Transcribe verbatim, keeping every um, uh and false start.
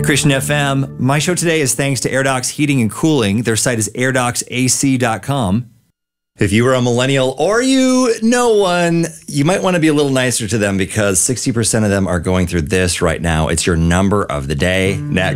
Christian F M. My show today is thanks to AirDocs Heating and Cooling. Their site is air docs A C dot com. If you were a millennial or you know one, you might want to be a little nicer to them because sixty percent of them are going through this right now. It's your number of the day. Next.